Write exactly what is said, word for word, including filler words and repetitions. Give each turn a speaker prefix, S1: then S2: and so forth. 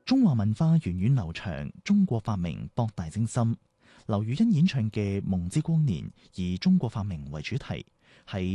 S1: 中華文化源遠流長，中國發明博大精深。劉雨欣演唱嘅《夢之光年》以中國發明為主題，喺